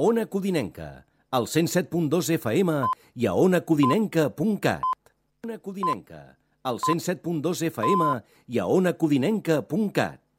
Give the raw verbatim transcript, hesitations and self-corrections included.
Ona Codinenca, al cent set punt dos F M i a ona codinenca punt cat. Ona Codinenca, al cent set punt dos F M i a ona codinenca punt cat.